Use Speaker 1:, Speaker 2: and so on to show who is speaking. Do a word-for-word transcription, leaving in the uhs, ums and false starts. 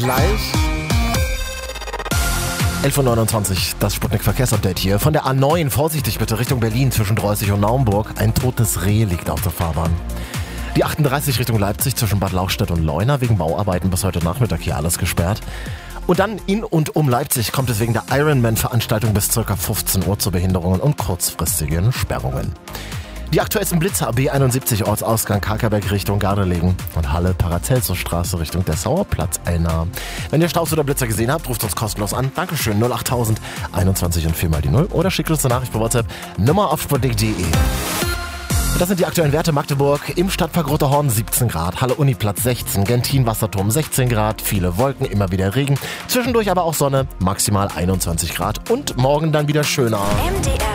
Speaker 1: Gleich. elf Uhr neunundzwanzig, das Sputnik-Verkehrsupdate hier. Von der A neun, vorsichtig bitte, Richtung Berlin zwischen Dreußig und Naumburg. Ein totes Reh liegt auf der Fahrbahn. Die achtunddreißig Richtung Leipzig zwischen Bad Lauchstädt und Leuna, wegen Bauarbeiten bis heute Nachmittag hier alles gesperrt. Und dann in und um Leipzig kommt es wegen der Ironman-Veranstaltung bis ca. fünfzehn Uhr zu Behinderungen und kurzfristigen Sperrungen. Die aktuellsten Blitzer B einundsiebzig Ortsausgang Karkerberg Richtung Gardelegen und Halle Paracelsusstraße Richtung Dessauer Platz Elna. Wenn ihr Staus oder Blitzer gesehen habt, ruft uns kostenlos an. Dankeschön, null acht tausend einundzwanzig und vier mal die null oder schickt uns eine Nachricht per WhatsApp, Nummer auf sputnik punkt de. Das sind die aktuellen Werte. Magdeburg im Stadtpark Roterhorn siebzehn Grad, Halle Uniplatz sechzehn, Gentin Wasserturm sechzehn Grad, viele Wolken, immer wieder Regen, zwischendurch aber auch Sonne, maximal einundzwanzig Grad und morgen dann wieder schöner.
Speaker 2: M D R